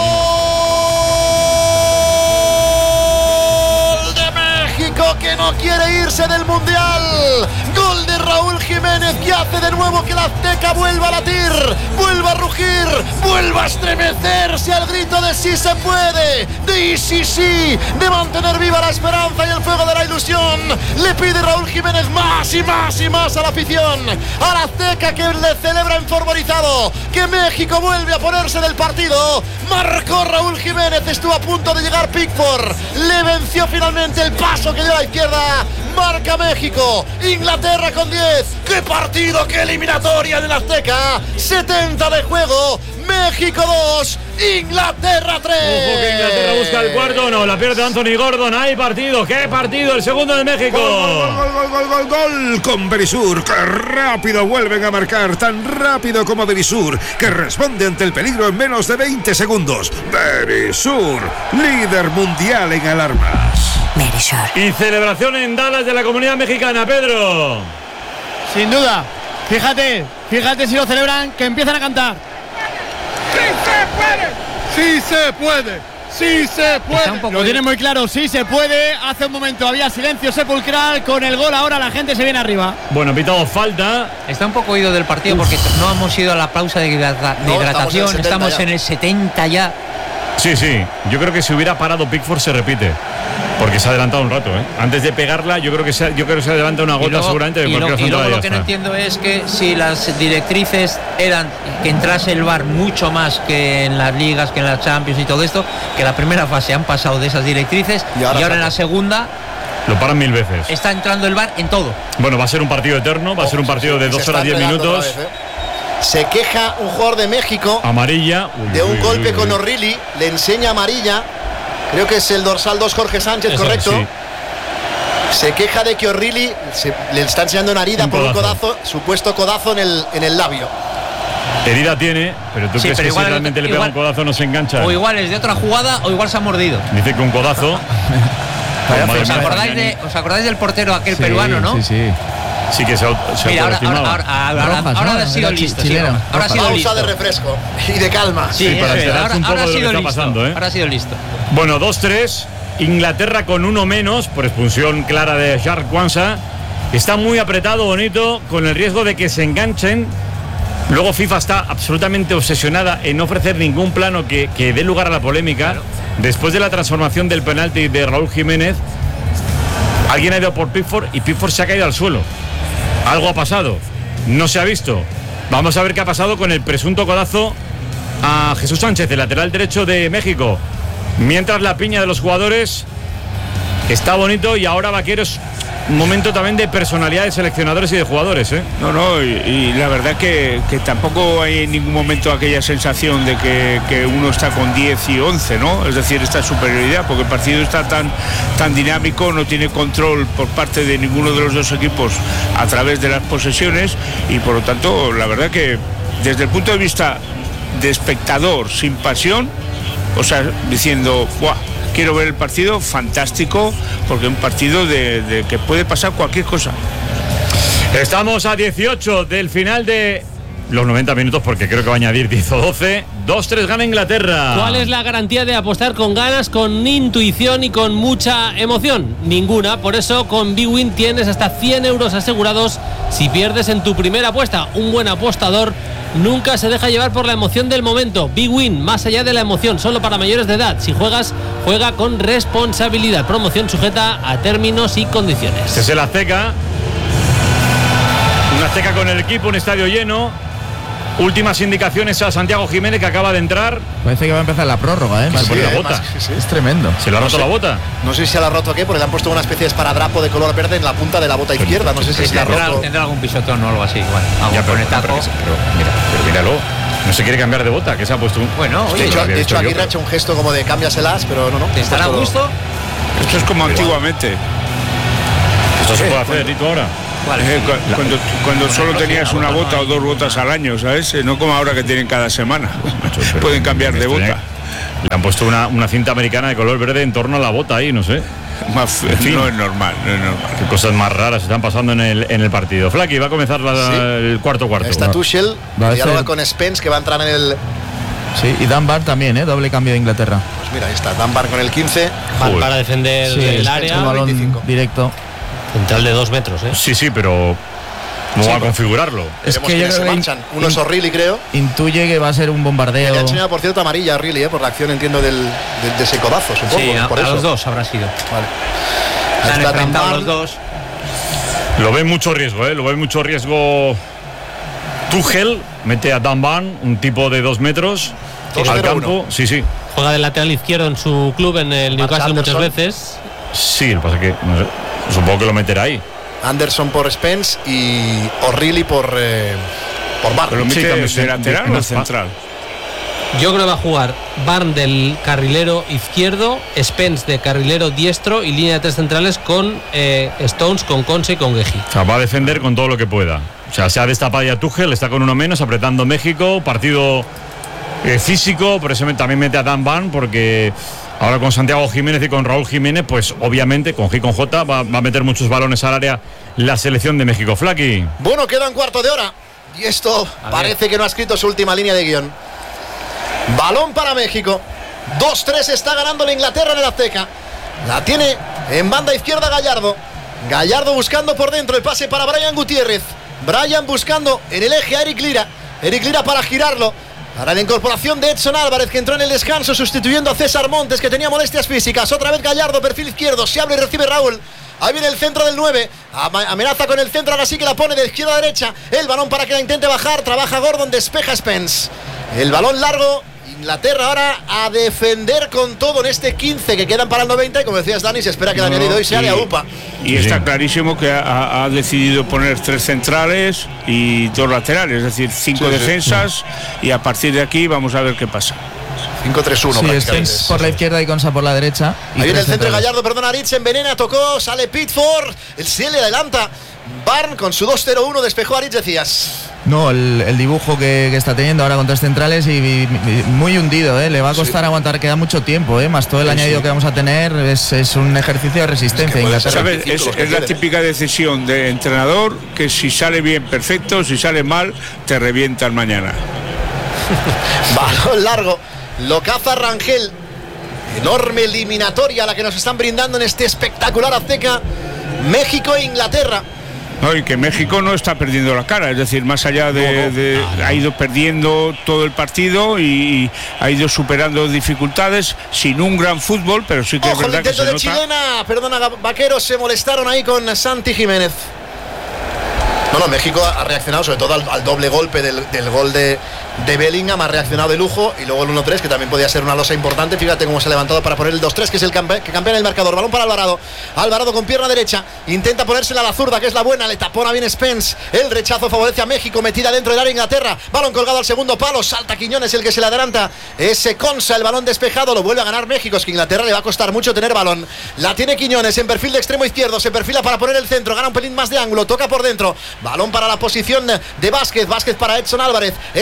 gol de México, que no quiere irse del Mundial. Gol de Raúl Jiménez, que hace de nuevo que la Azteca vuelva a latir, vuelva a rugir, vuelva a estremecerse al grito de sí se puede, de sí, de mantener viva la esperanza y el fuego de la ilusión. Le pide Raúl Jiménez más y más y más a la afición, a la Azteca, que le celebra enfervorizado, que México vuelve a ponerse del partido. Marcó Raúl Jiménez, estuvo a punto de llegar Pickford, le venció finalmente el paso que dio a la izquierda. Marca México, Inglaterra con 10. ¡Qué partido, qué eliminatoria del Azteca! 70 de juego, México 2, Inglaterra 3. Ojo que Inglaterra busca el cuarto, no, la pierde Anthony Gordon. Hay partido, qué partido, el segundo de México. Gol con Berisur, que rápido vuelven a marcar, tan rápido como Berisur, que responde ante el peligro en menos de 20 segundos. Berisur, líder mundial en alarmas. Y celebración en Dallas de la comunidad mexicana, Pedro. Sin duda. Fíjate si lo celebran, que empiezan a cantar. ¡Sí se puede! ¡Sí se puede! Lo tienen muy claro, sí se puede. Hace un momento había silencio sepulcral. Con el gol ahora la gente se viene arriba. Bueno, pitado falta. Está un poco oído del partido porque no hemos ido a la pausa de hidratación. Estamos en el 70 ya. Sí, yo creo que si hubiera parado Pickford se repite. Porque se ha adelantado un rato, ¿eh? Antes de pegarla, yo creo que se adelanta una gota seguramente de cualquier y luego central. lo que no entiendo es que si las directrices eran que entrase el VAR mucho más que en las ligas, que en las Champions y todo esto, que la primera fase han pasado de esas directrices y ahora en la segunda lo paran 1000 veces. está entrando el VAR en todo. Bueno, va a ser un partido eterno, va a ser un partido de 2 horas 10 minutos. Se queja un jugador de México Amarilla. de un golpe con O'Reilly, le enseña amarilla. Creo que es el dorsal 2 Jorge Sánchez, Eso, correcto. sí. Se queja de que O'Reilly le está enseñando una herida por un codazo, supuesto codazo en el labio. Herida tiene, pero tú Sí, crees pero que igual- si realmente le pega igual- un codazo no se engancha. O igual es de otra jugada o igual se ha mordido. Dice que un codazo. Madre mía, ¿Os acordáis del portero aquel peruano, no? Sí que se Mira, autoestimaba. ahora ha sido listo. Sí, chileno. ahora ha sido Pausa listo. de refresco y de calma. Sí, para eso es. enterarse un poco Ahora ha de lo que sido está listo. pasando, ¿eh? Ahora ha sido listo. Bueno, 2-3. Inglaterra con uno menos por expulsión clara de Charles Kwanzaa. Está muy apretado, bonito, con el riesgo de que se enganchen. Luego FIFA está absolutamente obsesionada en no ofrecer ningún plano que dé lugar a la polémica. Después de la transformación del penalti de Raúl Jiménez, alguien ha ido por Pickford y Pickford se ha caído al suelo. Algo ha pasado, no se ha visto. Vamos a ver qué ha pasado con el presunto codazo a Jesús Sánchez, el lateral derecho de México. Mientras la piña de los jugadores está bonito y ahora Vaqueros, un momento también de personalidad de seleccionadores y de jugadores, ¿eh? No, y la verdad que tampoco hay en ningún momento aquella sensación de que uno está con 10 y 11, ¿no? Es decir, esta superioridad, porque el partido está tan dinámico, no tiene control por parte de ninguno de los dos equipos a través de las posesiones y por lo tanto, la verdad que desde el punto de vista de espectador sin pasión, o sea, diciendo, ¡buah! Quiero ver el partido, fantástico, porque es un partido de que puede pasar cualquier cosa. Estamos a 18 del final de los 90 minutos, porque creo que va a añadir 10 o 12. 2-3 gana Inglaterra. ¿Cuál es la garantía de apostar con ganas, con intuición y con mucha emoción? Ninguna. Por eso con bwin tienes hasta 100 euros asegurados si pierdes en tu primera apuesta. Un buen apostador Nunca se deja llevar por la emoción del momento. Big win, más allá de la emoción, solo para mayores de edad. Si juegas, juega con responsabilidad. Promoción sujeta a términos y condiciones. Este es el Azteca. Un Azteca con el equipo, un estadio lleno. Últimas indicaciones a Santiago Jiménez, que acaba de entrar. Parece que va a empezar la prórroga, ¿eh? Se pone la bota. Es tremendo. Se le ha roto la bota. No sé si se la ha roto o qué, porque le han puesto una especie de esparadrapo de color verde en la punta de la bota izquierda. No sé si se la ha roto. Tendrá algún pisotón o algo así. Igual. Ya, pero míralo. No se quiere cambiar de bota, que se ha puesto un... Bueno, De hecho, Aguirre ha hecho un gesto como de cámbiaselas, pero no. ¿Te estará a gusto? Esto es como antiguamente. Esto se puede hacer, Rito, ahora. Cuando solo tenías una bota o 2 botas al año, ¿sabes? No como ahora que tienen cada semana. Pueden cambiar de bota. Le han puesto una cinta americana de color verde en torno a la bota ahí, no sé. No es normal. Qué cosas más raras están pasando en el partido. Flaky, va a comenzar el cuarto. Está Tuchel, dialoga con Spence, que va a entrar en el... Sí, y Dunbar también, doble cambio de Inglaterra. Pues mira, ahí está Dunbar con el 15. Para defender el área. Un balón directo. Central de 2 metros, ¿eh? Sí, pero ¿cómo va a configurarlo? Es que ya se marchan. Uno es O'Reilly, creo. Intuye que va a ser un bombardeo. Le ha enseñado, por cierto, amarilla a O'Reilly, por la acción, entiendo, de ese codazo, supongo. Sí, por a eso. los dos habrá sido. Vale. Se han Está enfrentado Dunbar. los dos. Lo ve mucho riesgo, Lo ve mucho riesgo. Tuchel mete a Dunbar, un tipo de 2 metros, al campo. Sí. Juega de lateral izquierdo en su club, en el Newcastle, muchas veces. Sí, lo que pasa es que no sé, supongo que lo meterá ahí. Anderson por Spence y O'Reilly por Barr. ¿Pero lo mete de lateral o central? Yo creo que va a jugar Barn del carrilero izquierdo, Spence de carrilero diestro y línea de 3 centrales con Stones, con Conse y con Gueji. O sea, va a defender con todo lo que pueda. O sea, se ha destapado ya Tuchel, está con uno menos, apretando México, partido físico, por eso también mete a Dan Barn, porque ahora con Santiago Jiménez y con Raúl Jiménez, pues obviamente con G y con J va a meter muchos balones al área la selección de México. Flaky. Bueno, queda un cuarto de hora y esto parece que no ha escrito su última línea de guión. Balón para México. 2-3 está ganando la Inglaterra en el Azteca. La tiene en banda izquierda Gallardo. Gallardo buscando por dentro el pase para Brian Gutiérrez. Brian buscando en el eje a Eric Lira. Eric Lira para girarlo. Para la incorporación de Edson Álvarez, que entró en el descanso sustituyendo a César Montes, que tenía molestias físicas. Otra vez Gallardo, perfil izquierdo. Se abre y recibe Raúl. Ahí viene el centro del 9. Amenaza con el centro, ahora sí que la pone de izquierda a derecha. El balón para que la intente bajar. Trabaja Gordon, despeja Spence. El balón largo. Inglaterra ahora a defender con todo en este 15 que quedan para el 90. Y como decías, Dani, se espera que el añadido hoy sea de Aupa. Y está clarísimo que ha decidido poner 3 centrales y 2 laterales, es decir, 5 defensas. Y a partir de aquí vamos a ver qué pasa. 5-3-1. Sí, Spence por la izquierda y Consa por la derecha. Ahí viene el centro de Gallardo, perdona, Aritz envenena, tocó, sale Pitford, el se le adelanta. Barn con su 2-0-1 despejó a Aritz, decías. No, el dibujo que está teniendo ahora con 3 centrales y muy hundido, le va a costar aguantar, queda mucho tiempo, más todo el añadido que vamos a tener es un ejercicio de resistencia. ¿Sabes? Es la típica decisión de entrenador que si sale bien, perfecto, si sale mal, te revientan mañana. Balón largo, lo caza Rangel. Enorme eliminatoria la que nos están brindando en este espectacular Azteca. México e Inglaterra. No, y que México no está perdiendo la cara, es decir, más allá ha ido perdiendo todo el partido y ha ido superando dificultades sin un gran fútbol, pero sí que es verdad que se nota. Chilena, perdona, Vaqueros, se molestaron ahí con Santi Jiménez. No, México ha reaccionado sobre todo al doble golpe del gol de Bellingham, ha reaccionado de lujo, y luego el 1-3, que también podía ser una losa importante. Fíjate cómo se ha levantado para poner el 2-3, que es el que campea en el marcador. Balón para Alvarado. Alvarado con pierna derecha, intenta ponérsela a la zurda, que es la buena, le tapona bien Spence. El rechazo favorece a México, metida dentro del área Inglaterra. Balón colgado al segundo palo, salta Quiñones, el que se le adelanta. Ese Consa, el balón despejado, lo vuelve a ganar México. Es que Inglaterra le va a costar mucho tener balón. La tiene Quiñones en perfil de extremo izquierdo, se perfila para poner el centro, gana un pelín más de ángulo, toca por dentro. Balón para la posición de Vázquez para Edson Álvarez. Este tocando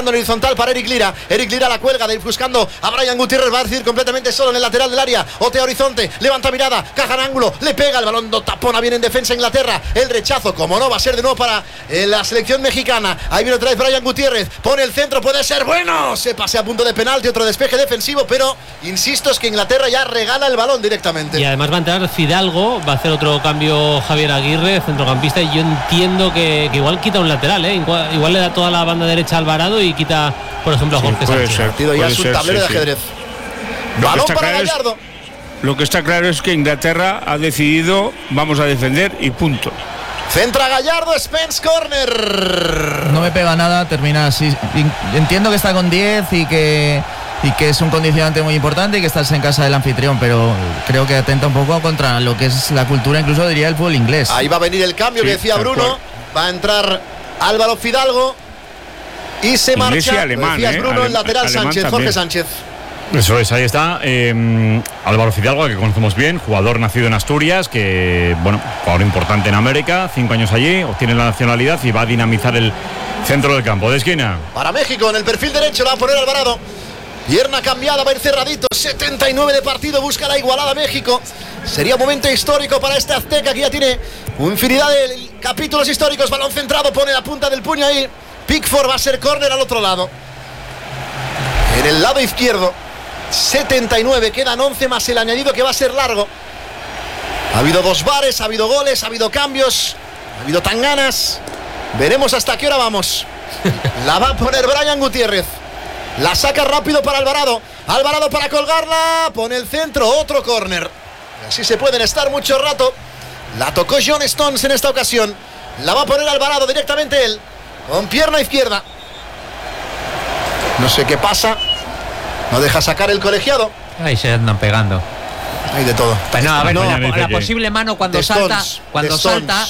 buscando en horizontal para Eric Lira. Eric Lira la cuelga, de buscando a Brian Gutiérrez. Va a decir completamente solo en el lateral del área. Otea horizonte, levanta mirada, caja en ángulo, le pega el balón, no tapona bien en defensa Inglaterra. El rechazo, como no, va a ser de nuevo para la selección mexicana. Ahí viene otra vez Brian Gutiérrez, pone el centro, puede ser bueno. Se pase a punto de penalti, otro despeje defensivo, pero insisto, es que Inglaterra ya regala el balón directamente. Y además va a entrar Fidalgo, va a hacer otro cambio Javier Aguirre, centrocampista, y yo entiendo que igual quita un lateral, igual le da toda la banda derecha a Alvarado y quita, por ejemplo, a Jorge Sánchez. Ya es un tablero de ajedrez. Balón para Gallardo. Lo que está claro es que Inglaterra ha decidido, vamos a defender y punto. Centra Gallardo, Spence, corner. No me pega nada, termina así. Entiendo que está con 10 y que es un condicionante muy importante y que estás en casa del anfitrión, pero creo que atenta un poco contra lo que es la cultura, incluso diría el fútbol inglés. Ahí va a venir el cambio que decía Bruno. Va a entrar Álvaro Fidalgo y se marcha. Alemán, decías Bruno, el lateral Sánchez, también. Jorge Sánchez. Eso es, ahí está Álvaro Fidalgo, que conocemos bien, jugador nacido en Asturias, que, bueno, jugador importante en América, 5 años allí, obtiene la nacionalidad y va a dinamizar el centro del campo de esquina. Para México, en el perfil derecho la va a poner Alvarado. Pierna cambiada, va a ir cerradito. 79 de partido, busca la igualada México. Sería un momento histórico para este azteca que ya tiene infinidad de capítulos históricos. Balón centrado, pone la punta del puño ahí. Pickford, va a ser córner al otro lado. En el lado izquierdo. 79, quedan 11 más el añadido que va a ser largo. Ha habido 2 bares, ha habido goles, ha habido cambios, ha habido tanganas. Veremos hasta qué hora vamos. La va a poner Brian Gutiérrez. La saca rápido para Alvarado. Alvarado para colgarla. Pone el centro, otro córner. Así se pueden estar mucho rato. La tocó John Stones en esta ocasión. La va a poner Alvarado directamente él, con pierna izquierda. No sé qué pasa. No deja sacar el colegiado. Ahí se andan pegando. Hay de todo. Pues no, a ver, la que posible mano cuando salta. Cuando salta.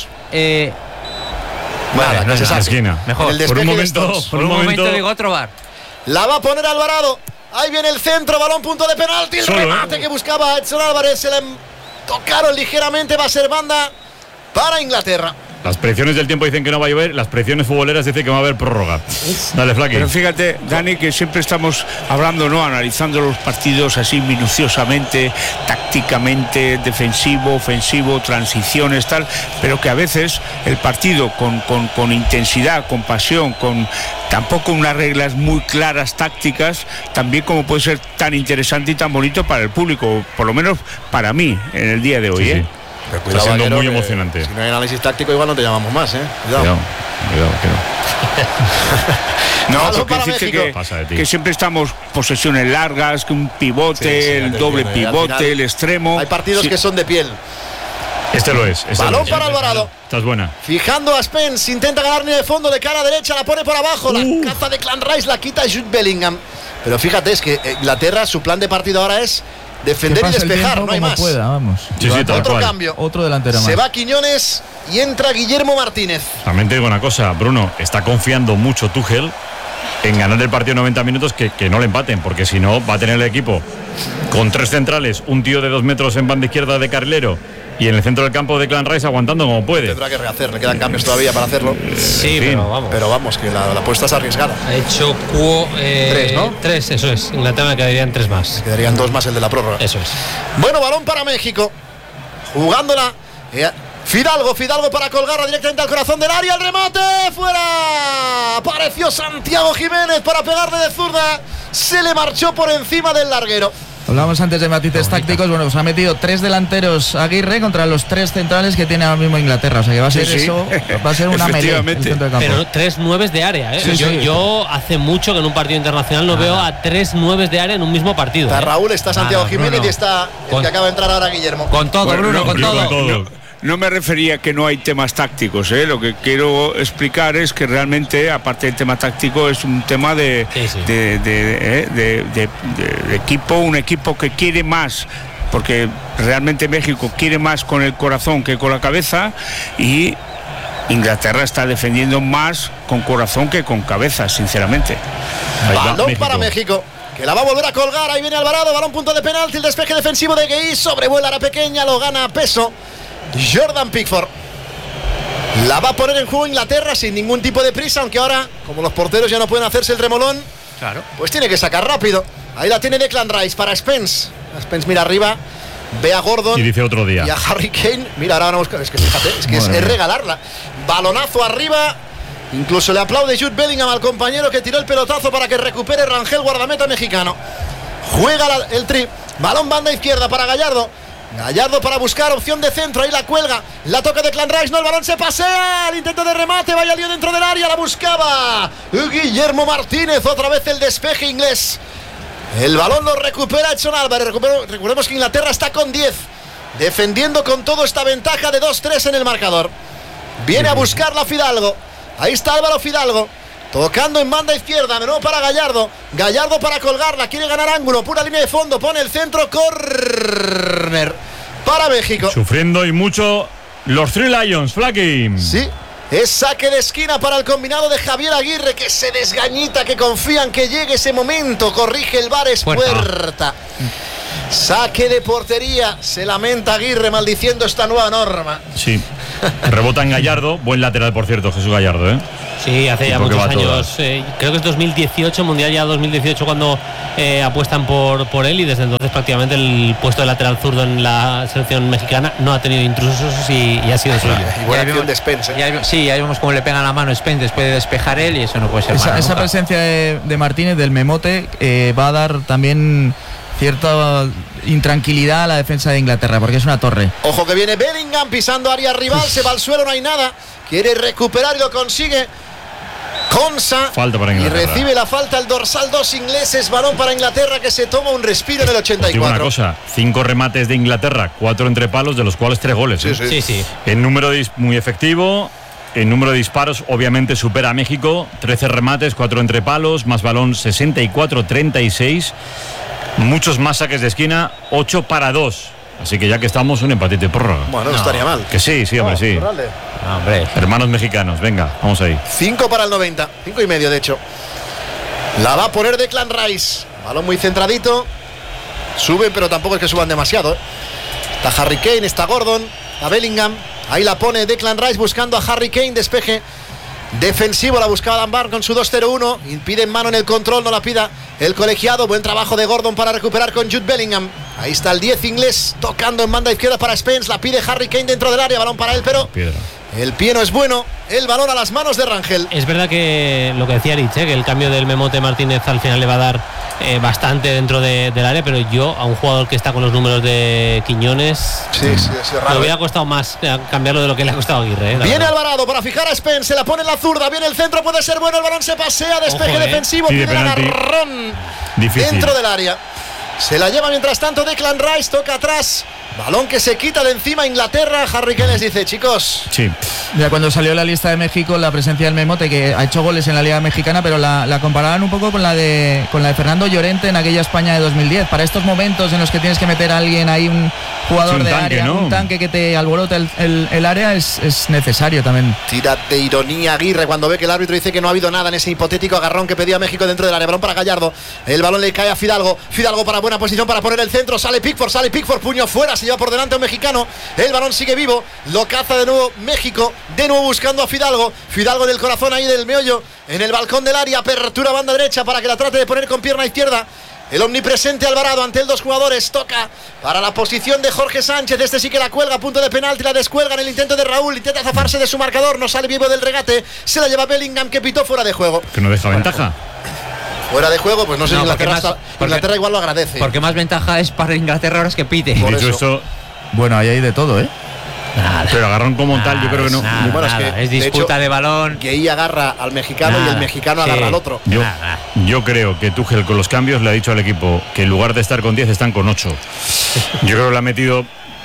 Nada, no se saque. Esquina. Mejor. Por un momento digo otro bar. La va a poner Alvarado. Ahí viene el centro, balón punto de penalti. El remate que buscaba Edson Álvarez. Se le tocaron ligeramente. Va a ser banda para Inglaterra. Las predicciones del tiempo dicen que no va a llover, las predicciones futboleras dicen que va a haber prórroga. Dale, Flaky. Pero fíjate, Dani, que siempre estamos hablando, ¿no? Analizando los partidos así minuciosamente, tácticamente, defensivo, ofensivo, transiciones, tal, pero que a veces el partido con intensidad, con pasión, con tampoco unas reglas muy claras tácticas, también como puede ser tan interesante y tan bonito para el público, por lo menos para mí en el día de hoy, sí. Pero cuidado, está siendo muy emocionante. Si no hay análisis táctico, igual no te llamamos más, Cuidado. No, porque decirte que siempre estamos posesiones largas, que un pivote, el doble pivote, el extremo. Hay partidos que son de piel. Este lo es. Balón para Alvarado. Esta es buena. Fijando a Spence, intenta ganar línea de fondo de cara derecha, la pone por abajo. La caza de Clan Rice la quita Jude Bellingham. Pero fíjate, es que Inglaterra, su plan de partido ahora es defender y despejar, no hay más. Pueda, vamos. Sí, otro cambio. Otro delantero más. Se va Quiñones y entra Guillermo Martínez. También te digo una cosa, Bruno, está confiando mucho Tuchel en ganar el partido 90 minutos, que no le empaten, porque si no va a tener el equipo con 3 centrales, un tío de 2 metros en banda izquierda de carrilero y en el centro del campo de Clan Rice aguantando como puede. Tendrá que rehacer, le quedan cambios todavía para hacerlo. Sí, pero vamos, que la apuesta es arriesgada. Ha hecho 3, ¿no? 3, eso es. Inglaterra quedarían 3 más. Quedarían 2 más el de la prórroga. Eso es. Bueno, balón para México. Jugándola. Fidalgo para colgarla directamente al corazón del área. El remate fuera. Apareció Santiago Jiménez para pegarle de zurda. Se le marchó por encima del larguero. Hablábamos antes de matices tácticos. Bueno, pues ha metido 3 delanteros Aguirre contra los 3 centrales que tiene ahora mismo Inglaterra. O sea que va a ser eso, va a ser una melee. Pero 3 9 de área, yo hace mucho que en un partido internacional no veo a 3 9 de área en un mismo partido. Está Raúl, está Santiago Jiménez y está el que acaba de entrar ahora Guillermo. Con todo, bueno, Bruno, con todo. No me refería a que no hay temas tácticos, Lo que quiero explicar es que realmente, aparte del tema táctico, es un tema de equipo, un equipo que quiere más, porque realmente México quiere más con el corazón que con la cabeza, y Inglaterra está defendiendo más con corazón que con cabeza, sinceramente. Balón para México, que la va a volver a colgar. Ahí viene Alvarado, balón punto de penalti, el despeje defensivo de Gueí, sobrevuela la pequeña, lo gana a peso Jordan Pickford. La va a poner en juego Inglaterra sin ningún tipo de prisa, aunque ahora, como los porteros ya no pueden hacerse el remolón, Claro. pues tiene que sacar rápido. Ahí la tiene Declan Rice para Spence. Spence mira arriba, ve a Gordon y dice otro día. y a Harry Kane. Mira, ahora van a buscar. Es que fíjate, es regalarla. Balonazo arriba. Incluso le aplaude Jude Bellingham al compañero que tiró el pelotazo para que recupere Rangel, guardameta mexicano. Juega el tri. Balón banda izquierda para Gallardo. Gallardo para buscar opción de centro. Ahí la cuelga. La toca Declan Rice. No, el balón se pasea. El intento de remate. Vaya lío dentro del área. La buscaba Guillermo Martínez. Otra vez el despeje inglés. El balón lo recupera Edson Álvarez. Recordemos que Inglaterra está con 10. Defendiendo con todo esta ventaja de 2-3 en el marcador. Viene a buscarla Fidalgo. Ahí está Álvaro Fidalgo. Tocando en banda izquierda. De nuevo para Gallardo. Gallardo para colgarla. Quiere ganar ángulo. Pura línea de fondo. Pone el centro. Corner para México. Sufriendo y mucho los Three Lions, Flaky. Sí. Es saque de esquina para el combinado de Javier Aguirre, que se desgañita, que confían que llegue ese momento. Corrige el VAR, es puerta. Saque de portería. Se lamenta Aguirre maldiciendo esta nueva norma. Sí. Rebota en Gallardo. Buen lateral, por cierto, Jesús Gallardo, ¿eh? Sí, hace ya muchos años. Creo que es 2018, Mundial ya 2018, cuando apuestan por él, y desde entonces prácticamente el puesto de lateral zurdo en la selección mexicana no ha tenido intrusos y ha sido suyo. Y buena acción de Spence. Sí, ahí vemos cómo le pega la mano Spence después de despejar él, y eso no puede ser malo. Esa presencia de Martínez, del memote, va a dar también cierta intranquilidad a la defensa de Inglaterra, porque es una torre. Ojo que viene Bellingham pisando área rival, se va al suelo, no hay nada. Quiere recuperar y lo consigue. Konsa. Falta para y Inglaterra. recibe la falta el dorsal 2 ingleses. Balón para Inglaterra, que se toma un respiro en el 84. Digo una cosa, 5 remates de Inglaterra, 4 entre palos, de los cuales 3 goles. Sí. En número muy efectivo. En número de disparos, obviamente supera a México. 13 remates, 4 entre palos, más balón 64-36. Muchos más saques de esquina, 8-2. Así que ya que estamos, un empatito de prórroga. Bueno, no estaría mal. Que sí, hombre, sí. Hombre. Hermanos mexicanos, venga, vamos ahí. 5 para el 90, 5 y medio de hecho. La va a poner Declan Rice. Balón muy centradito. Suben, pero tampoco es que suban demasiado. Está Harry Kane, está Gordon, está Bellingham. Ahí la pone Declan Rice buscando a Harry Kane. Despeje defensivo, la buscaba Dunbar con su 2-0-1. Impide en mano en el control, no la pida el colegiado. Buen trabajo de Gordon para recuperar con Jude Bellingham. Ahí está el 10 inglés tocando en banda izquierda para Spence. La pide Harry Kane dentro del área. Balón para él, pero el pie no es bueno. El balón a las manos de Rangel. Es verdad que lo que decía Rich, que el cambio del Memote Martínez al final le va a dar bastante dentro del área, pero yo a un jugador que está con los números de Quiñones, es raro, me hubiera costado más cambiarlo de lo que le ha costado a Aguirre. Viene Alvarado para fijar a Spence, se la pone en la zurda, viene el centro, puede ser bueno, el balón se pasea, despeje defensivo, pide el agarrón dentro del área. Se la lleva mientras tanto Declan Rice, toca atrás. Balón que se quita de encima Inglaterra. Harry Kane les dice, chicos. Sí. Ya cuando salió la lista de México, la presencia del Memote, que ha hecho goles en la Liga Mexicana, pero la comparaban un poco con la de Fernando Llorente en aquella España de 2010. Para estos momentos en los que tienes que meter a alguien ahí, un jugador de área, ¿no? Un tanque que te alborota el área, es necesario también. Tira de ironía Aguirre cuando ve que el árbitro dice que no ha habido nada en ese hipotético agarrón que pedía México dentro del área. Balón para Gallardo. El balón le cae a Fidalgo. Fidalgo para buena posición para poner el centro. Sale Pickford, puño fuera. Se lleva por delante un mexicano. El balón sigue vivo. Lo caza de nuevo México. De nuevo buscando a Fidalgo. Fidalgo del corazón ahí del meollo. En el balcón del área. Apertura banda derecha para que la trate de poner con pierna izquierda. El omnipresente Alvarado ante el 2 jugadores. Toca para la posición de Jorge Sánchez. Este sí que la cuelga. Punto de penalti. La descuelga en el intento de Raúl. Intenta zafarse de su marcador. No sale vivo del regate. Se la lleva Bellingham, que pitó fuera de juego. Que no deja ventaja. Fuera de juego, pues no sé si Inglaterra igual lo agradece. Porque más ventaja es para Inglaterra ahora es que pite. Por Dicho eso. esto, bueno, ahí hay de todo, ¿eh? Pero agarrón como tal, yo creo que no. Bueno, es que, es disputa de balón. Que ahí agarra al mexicano y el mexicano agarra al otro. Yo creo que Tuchel con los cambios le ha dicho al equipo que en lugar de estar con 10 están con 8. Yo creo que le ha metido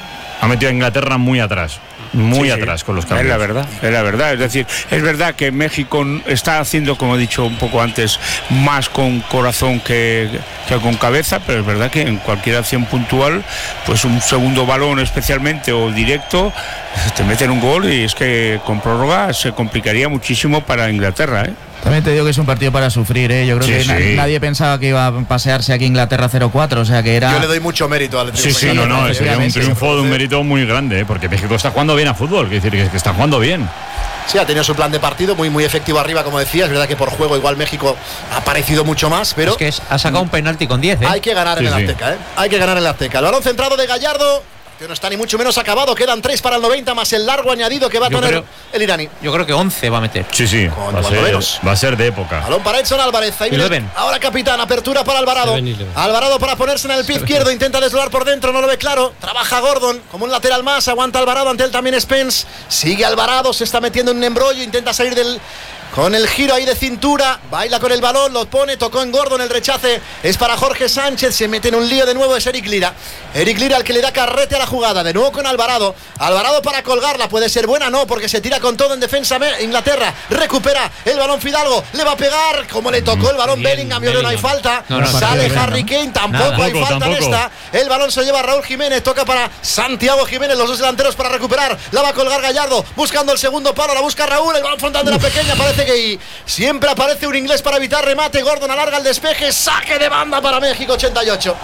a Inglaterra muy atrás. Muy atrás con los cambios. Es la verdad. Es decir, es verdad que México está haciendo, como he dicho un poco antes, más con corazón que con cabeza, pero es verdad que en cualquier acción puntual, pues un segundo balón especialmente o directo, te meten un gol y es que con prórroga se complicaría muchísimo para Inglaterra, ¿eh? También te digo que es un partido para sufrir, ¿eh? Yo creo que nadie pensaba que iba a pasearse aquí Inglaterra 0-4, o sea que era... Yo le doy mucho mérito al triunfo. Sería un triunfo de un mérito muy grande, ¿eh? Porque México está jugando bien a fútbol, es decir, que está jugando bien. Sí, ha tenido su plan de partido muy efectivo arriba, como decías. Es verdad que por juego igual México ha parecido mucho más, pero... Es que ha sacado un penalti con 10, ¿eh? Hay que ganar en el Azteca, ¿eh? Hay que ganar en el Azteca. El balón centrado de Gallardo, que no está ni mucho menos acabado. Quedan 3 para el 90 más el largo añadido que va a tener el iraní. Yo creo que 11 va a meter. Sí, va a ser de época. Balón para Edson Álvarez. Ahí viene ahora capitán, apertura para Alvarado. Alvarado para ponerse en el pie izquierdo, intenta desloar por dentro, no lo ve claro. Trabaja Gordon como un lateral más, aguanta Alvarado, ante él también Spence. Sigue Alvarado, se está metiendo en un embrollo, intenta salir con el giro ahí de cintura, baila con el balón, lo pone, tocó en Gordon, el rechace es para Jorge Sánchez, se mete en un lío de nuevo, es Eric Lira. Eric Lira el que le da carrete a la jugada, de nuevo con Alvarado. Alvarado para colgarla, puede ser buena, no, porque se tira con todo en defensa Inglaterra. Recupera el balón Fidalgo, le va a pegar, como le tocó el balón Bellingham, no hay falta. Sale Harry Kane, tampoco hay falta en esta. El balón se lleva a Raúl Jiménez, toca para Santiago Jiménez, los dos delanteros para recuperar. La va a colgar Gallardo, buscando el segundo palo, la busca Raúl, el balón frontal de la pequeña, parece que siempre aparece un inglés para evitar remate. Gordon alarga el despeje, saque de banda para México, 88.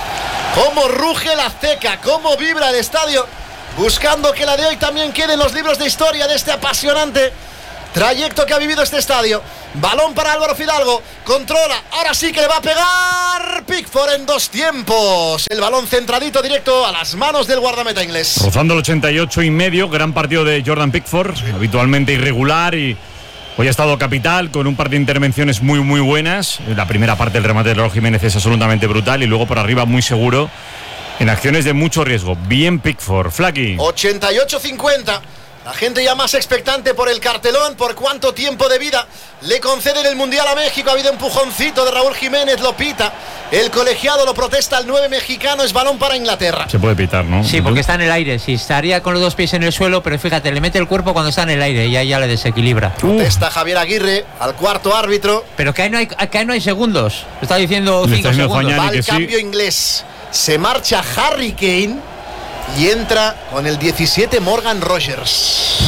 Cómo ruge la Azteca, cómo vibra el estadio, buscando que la de hoy también quede en los libros de historia de este apasionante trayecto que ha vivido este estadio. Balón para Álvaro Fidalgo, controla, ahora sí que le va a pegar Pickford en 2 tiempos. El balón centradito directo a las manos del guardameta inglés. Rozando el 88,5, gran partido de Jordan Pickford, habitualmente irregular y... hoy ha estado capital con un par de intervenciones muy buenas. La primera parte del remate de Raúl Jiménez es absolutamente brutal y luego por arriba muy seguro en acciones de mucho riesgo. Bien Pickford. Flaky. 88-50. La gente ya más expectante por el cartelón, por cuánto tiempo de vida le conceden el Mundial a México. Ha habido empujoncito de Raúl Jiménez, lo pita. El colegiado lo protesta, el 9 mexicano, es balón para Inglaterra. Se puede pitar, ¿no? Sí, porque está en el aire. Sí, estaría con los 2 pies en el suelo, pero fíjate, le mete el cuerpo cuando está en el aire y ahí ya le desequilibra. Protesta Javier Aguirre al cuarto árbitro. Pero que ahí no hay segundos. Está diciendo 5 segundos. Va el cambio inglés. Se marcha Harry Kane y entra con el 17 Morgan Rogers.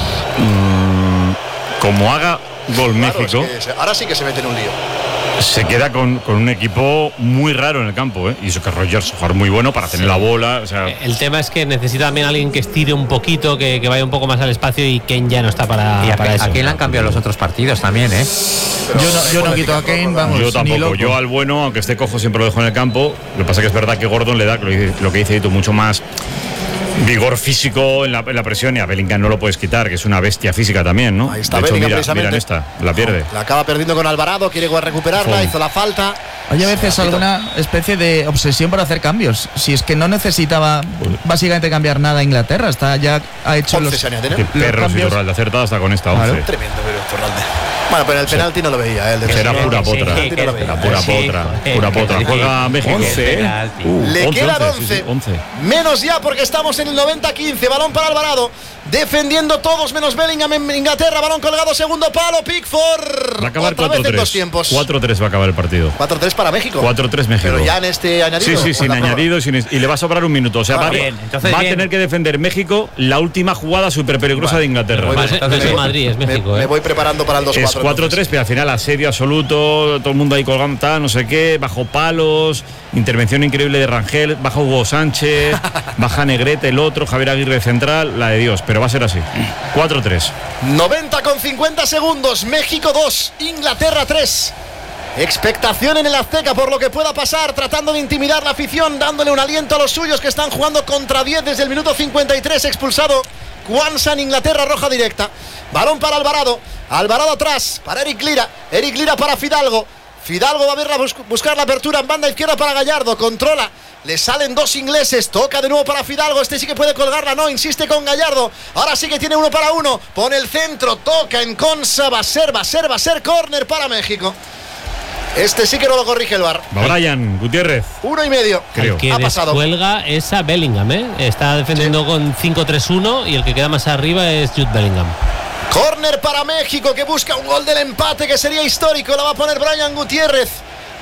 Como haga gol claro, México, es que ahora sí que se mete en un lío. Se queda con un equipo muy raro en el campo, ¿eh? Y eso que Rogers jugar muy bueno para tener la bola. O sea... El tema es que necesita también alguien que estire un poquito, que vaya un poco más al espacio, y Kane ya no está para eso. A Kane le han cambiado los otros partidos también, ¿eh? Yo no quito a Kane, vamos. Yo tampoco. Yo al bueno, aunque esté cojo, siempre lo dejo en el campo. Lo que pasa es que es verdad que Gordon le da, lo que dice Ito, mucho más vigor físico en la presión, y a Bellingham no lo puedes quitar, que es una bestia física también, ¿no? Ahí está de hecho, Bellingham, mira en esta, la pierde. La acaba perdiendo con Alvarado, quiere recuperarla, hizo la falta. Hay a veces alguna especie de obsesión por hacer cambios. Si es que no necesitaba básicamente cambiar nada a Inglaterra, ya ha hecho los perros y Iturralde acertado hasta con esta 11. Claro. Tremendo, pero Iturralde. Bueno, pero el penalti no lo veía él. Era pura potra. Pura potra. Juega México. 11. Le quedan 11. Menos ya porque estamos en el 90-15. Balón para Alvarado. Defendiendo todos menos Bellingham en Inglaterra. Balón colgado, segundo palo. Pickford. Va a acabar 4-3. 4-3 va a acabar el partido. 4-3 para México. 4-3 México. Pero ya en este añadido. Sí, sin añadido. Y le va a sobrar un minuto. O sea, va a tener que defender México la última jugada súper peligrosa de Inglaterra. Es Madrid, es México. Me voy preparando para el 2-4. 4-3, pero al final asedio absoluto, todo el mundo ahí colgando, tal, no sé qué, bajo palos, intervención increíble de Rangel, baja Hugo Sánchez, baja Negrete, el otro, Javier Aguirre central, la de Dios, pero va a ser así. 4-3. 90 con 50 segundos, México 2, Inglaterra 3. Expectación en el Azteca por lo que pueda pasar, tratando de intimidar la afición, dándole un aliento a los suyos que están jugando contra 10 desde el minuto 53, expulsado Kwanzaa en Inglaterra, roja directa. Balón para Alvarado. Alvarado atrás para Eric Lira. Eric Lira para Fidalgo. Fidalgo va a ver buscar la apertura en banda izquierda para Gallardo. Controla. Le salen 2 ingleses. Toca de nuevo para Fidalgo. Este sí que puede colgarla. No, insiste con Gallardo. Ahora sí que tiene 1 para 1. Pone el centro. Toca en Kwanzaa. Va a ser córner para México. Este sí que no lo corrige el VAR. Brian Gutiérrez. 1,5. Creo. El que ha pasado. Descuelga es a Bellingham, ¿eh? Está defendiendo con 5-3-1 y el que queda más arriba es Jude Bellingham. Córner para México, que busca un gol del empate que sería histórico. La va a poner Brian Gutiérrez.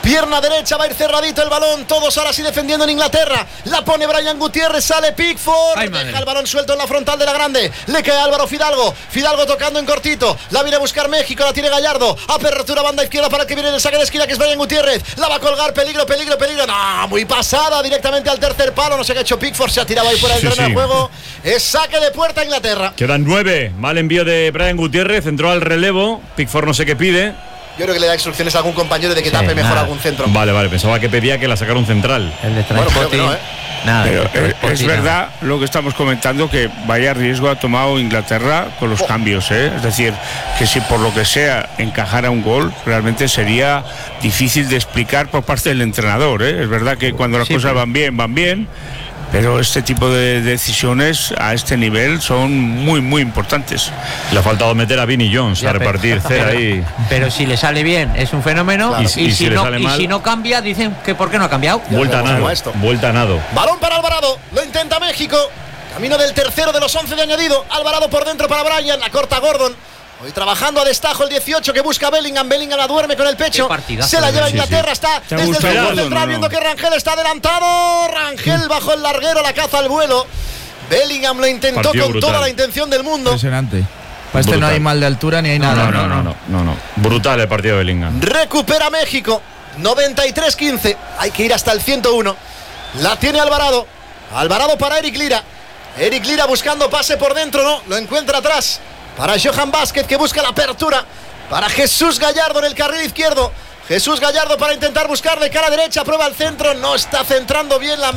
Pierna derecha, va a ir cerradito el balón. Todos ahora sí defendiendo en Inglaterra. La pone Brian Gutiérrez, sale Pickford. Deja el balón suelto en la frontal de la grande. Le cae Álvaro Fidalgo. Fidalgo tocando en cortito. La viene a buscar México, la tiene Gallardo. Apertura banda izquierda para el que viene en el saque de esquina, que es Brian Gutiérrez. La va a colgar, peligro. No, muy pasada, directamente al tercer palo. No sé qué ha hecho Pickford, se ha tirado ahí fuera del terreno de juego. Es saque de puerta a Inglaterra. Quedan 9. Mal envío de Brian Gutiérrez. Entró al relevo. Pickford no sé qué pide. Yo creo que le da instrucciones a algún compañero de que tape mejor algún centro. Vale, pensaba que pedía que la sacara un central. El de Transporting. Bueno, pero es verdad lo que estamos comentando, que vaya riesgo ha tomado Inglaterra con los cambios, ¿eh? Es decir, que si por lo que sea encajara un gol, realmente sería difícil de explicar por parte del entrenador, ¿eh? Es verdad que cuando las cosas van bien, pero este tipo de decisiones a este nivel son muy, muy importantes. Le ha faltado meter a Vinnie Jones a repartir cera ahí. Pero si le sale bien es un fenómeno, claro. y si no cambia, dicen que ¿por qué no ha cambiado? Vuelta a nado. Balón para Alvarado, lo intenta México. Camino del tercero de los 11 de añadido. Alvarado por dentro para Brian, la corta Gordon. Hoy trabajando a destajo el 18 que busca Bellingham. Bellingham la duerme con el pecho. Se la lleva Inglaterra. Está desde el centro central viendo que Rangel está adelantado. Rangel bajo el larguero, la caza al vuelo. Bellingham lo intentó con toda la intención del mundo. Impresionante. Para no hay mal de altura ni hay nada. No. Brutal el partido de Bellingham. Recupera México. 93-15. Hay que ir hasta el 101. La tiene Alvarado. Alvarado para Eric Lira. Eric Lira buscando pase por dentro. No, lo encuentra atrás. Para Johan Vázquez, que busca la apertura. Para Jesús Gallardo en el carril izquierdo. Jesús Gallardo para intentar buscar de cara derecha. Prueba el centro. No está centrando bien la